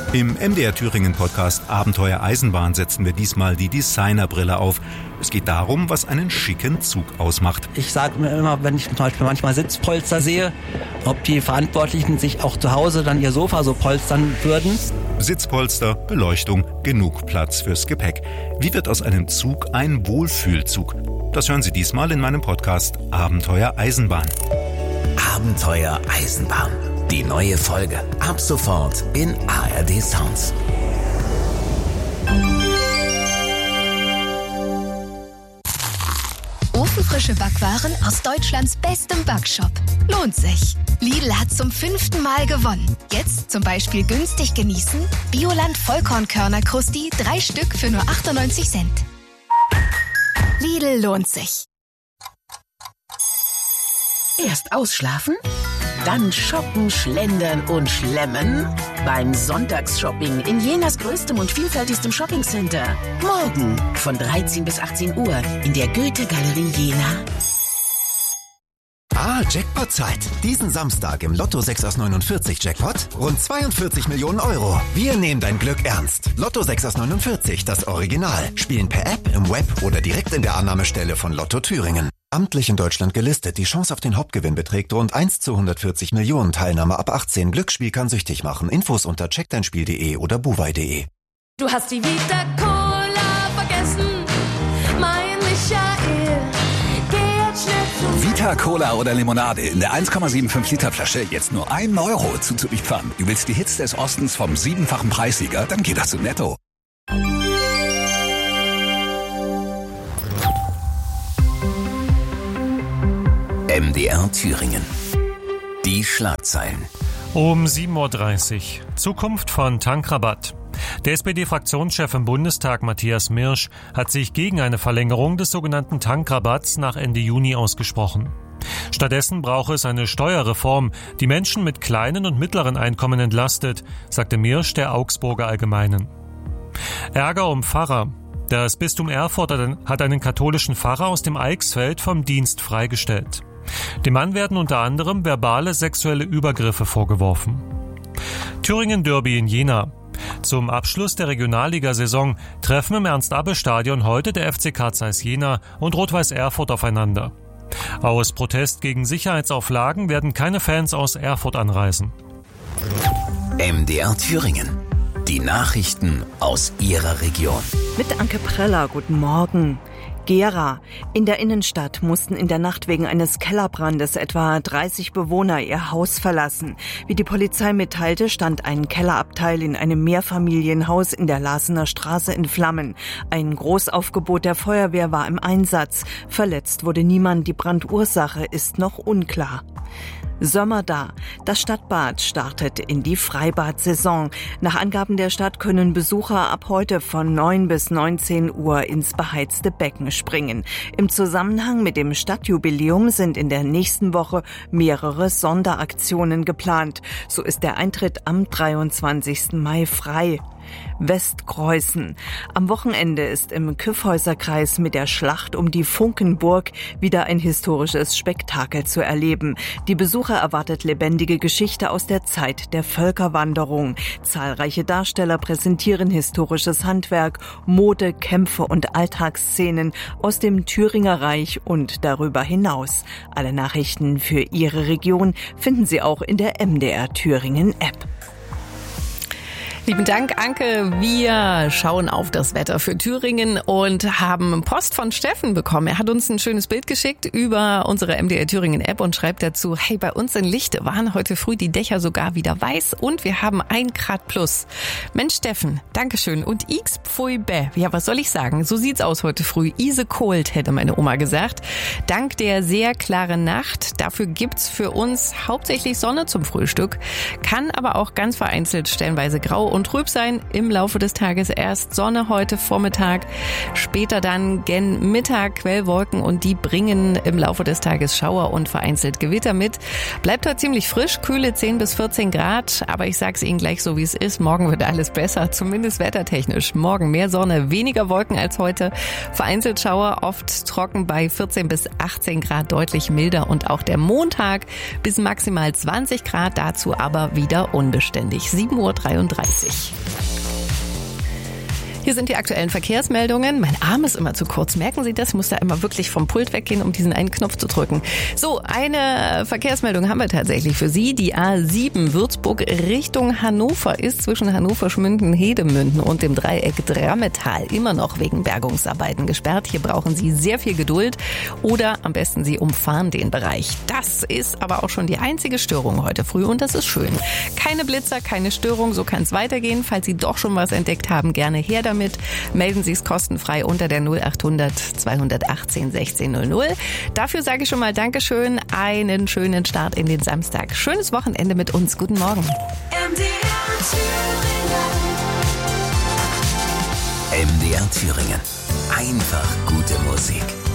Im MDR Thüringen Podcast Abenteuer Eisenbahn setzen wir diesmal die Designerbrille auf. Es geht darum, was einen schicken Zug ausmacht. Ich sage mir immer, wenn ich zum Beispiel manchmal Sitzpolster sehe, ob die Verantwortlichen sich auch zu Hause dann ihr Sofa so polstern würden. Sitzpolster, Beleuchtung, genug Platz fürs Gepäck. Wie wird aus einem Zug ein Wohlfühlzug? Das hören Sie diesmal in meinem Podcast Abenteuer Eisenbahn. Abenteuer Eisenbahn. Die neue Folge. Ab sofort in ARD Sounds. Ofenfrische Backwaren aus Deutschlands bestem Backshop. Lohnt sich. Lidl hat zum 5. Mal gewonnen. Jetzt zum Beispiel günstig genießen. Bioland Vollkornkörner Krusti, 3 Stück für nur 98 Cent. Lidl lohnt sich. Erst ausschlafen, dann shoppen, schlendern und schlemmen beim Sonntagsshopping in Jenas größtem und vielfältigstem Shoppingcenter. Morgen von 13 bis 18 Uhr in der Goethe-Galerie Jena. Jackpot-Zeit. Diesen Samstag im Lotto 6 aus 49 Jackpot rund 42 Millionen Euro. Wir nehmen dein Glück ernst. Lotto 6 aus 49, das Original. Spielen per App, im Web oder direkt in der Annahmestelle von Lotto Thüringen. Amtlich in Deutschland gelistet. Die Chance auf den Hauptgewinn beträgt rund 1 zu 140 Millionen. Teilnahme ab 18. Glücksspiel kann süchtig machen. Infos unter checkdeinspiel.de oder buwei.de. Du hast die Vita Cola vergessen, mein Michael. Geh jetzt schnell zu Vita Cola oder Limonade in der 1,75 Liter Flasche jetzt nur 1 Euro zuzulieferern. Du willst die Hits des Ostens vom 7-fachen Preissieger? Dann geh doch zu Netto. MDR Thüringen. Die Schlagzeilen. Um 7.30 Uhr. Zukunft von Tankrabatt. Der SPD-Fraktionschef im Bundestag, Matthias Mirsch, hat sich gegen eine Verlängerung des sogenannten Tankrabatts nach Ende Juni ausgesprochen. Stattdessen brauche es eine Steuerreform, die Menschen mit kleinen und mittleren Einkommen entlastet, sagte Mirsch der Augsburger Allgemeinen. Ärger um Pfarrer. Das Bistum Erfurt hat einen katholischen Pfarrer aus dem Eichsfeld vom Dienst freigestellt. Dem Mann werden unter anderem verbale sexuelle Übergriffe vorgeworfen. Thüringen-Derby in Jena. Zum Abschluss der Regionalligasaison treffen im Ernst-Abbe-Stadion heute der FC Carl Zeiss Jena und Rot-Weiß Erfurt aufeinander. Aus Protest gegen Sicherheitsauflagen werden keine Fans aus Erfurt anreisen. MDR Thüringen. Die Nachrichten aus Ihrer Region. Mit Anke Preller, guten Morgen. Gera. In der Innenstadt mussten in der Nacht wegen eines Kellerbrandes etwa 30 Bewohner ihr Haus verlassen. Wie die Polizei mitteilte, stand ein Kellerabteil in einem Mehrfamilienhaus in der Larsener Straße in Flammen. Ein Großaufgebot der Feuerwehr war im Einsatz. Verletzt wurde niemand. Die Brandursache ist noch unklar. Sommer da. Das Stadtbad startet in die Freibad-Saison. Nach Angaben der Stadt können Besucher ab heute von 9 bis 19 Uhr ins beheizte Becken springen. Im Zusammenhang mit dem Stadtjubiläum sind in der nächsten Woche mehrere Sonderaktionen geplant. So ist der Eintritt am 23. Mai frei. Westkreuzen. Am Wochenende ist im Kyffhäuserkreis mit der Schlacht um die Funkenburg wieder ein historisches Spektakel zu erleben. Die Besucher erwartet lebendige Geschichte aus der Zeit der Völkerwanderung. Zahlreiche Darsteller präsentieren historisches Handwerk, Mode, Kämpfe und Alltagsszenen aus dem Thüringer Reich und darüber hinaus. Alle Nachrichten für Ihre Region finden Sie auch in der MDR Thüringen App. Lieben Dank, Anke. Wir schauen auf das Wetter für Thüringen und haben Post von Steffen bekommen. Er hat uns ein schönes Bild geschickt über unsere MDR Thüringen App und schreibt dazu: Hey, bei uns in Lichte waren heute früh die Dächer sogar wieder weiß und wir haben 1 Grad plus. Mensch, Steffen, Dankeschön. Und X pfui bä. Ja, was soll ich sagen? So sieht's aus heute früh. Ise cold, hätte meine Oma gesagt. Dank der sehr klaren Nacht. Dafür gibt's für uns hauptsächlich Sonne zum Frühstück. Kann aber auch ganz vereinzelt stellenweise grau und trüb sein. Im Laufe des Tages erst Sonne heute Vormittag, später dann gen Mittag Quellwolken und die bringen im Laufe des Tages Schauer und vereinzelt Gewitter mit. Bleibt heute ziemlich frisch, kühle 10 bis 14 Grad, aber ich sag's Ihnen gleich so, wie es ist. Morgen wird alles besser, zumindest wettertechnisch. Morgen mehr Sonne, weniger Wolken als heute. Vereinzelt Schauer, oft trocken bei 14 bis 18 Grad, deutlich milder und auch der Montag bis maximal 20 Grad, dazu aber wieder unbeständig. 7.33 Uhr. richtig. Hier sind die aktuellen Verkehrsmeldungen. Mein Arm ist immer zu kurz. Merken Sie das? Ich muss da immer wirklich vom Pult weggehen, um diesen einen Knopf zu drücken. So, eine Verkehrsmeldung haben wir tatsächlich für Sie. Die A7 Würzburg Richtung Hannover ist zwischen Hannover-Schmünden, Hedemünden und dem Dreieck Drammetal immer noch wegen Bergungsarbeiten gesperrt. Hier brauchen Sie sehr viel Geduld oder am besten Sie umfahren den Bereich. Das ist aber auch schon die einzige Störung heute früh und das ist schön. Keine Blitzer, keine Störung, so kann es weitergehen. Falls Sie doch schon was entdeckt haben, gerne her damit. Melden Sie es kostenfrei unter der 0800 218 1600. Dafür sage ich schon mal Dankeschön. Einen schönen Start in den Samstag. Schönes Wochenende mit uns. Guten Morgen. MDR Thüringen. Einfach gute Musik.